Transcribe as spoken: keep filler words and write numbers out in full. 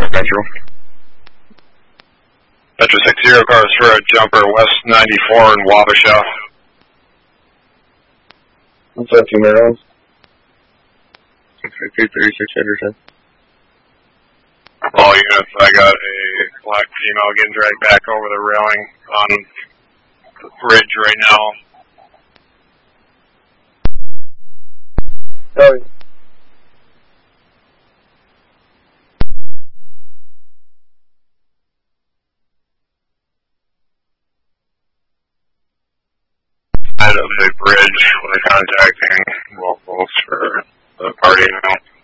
Metro. Metro six zero, cars for a jumper, West ninety-four in Wabasha. What's that, two Merrills? six six two, thirty-six Henderson. All units, I got a black female getting dragged back over the railing on the bridge right now. Sorry. At a big bridge, we're contacting locals for the party now.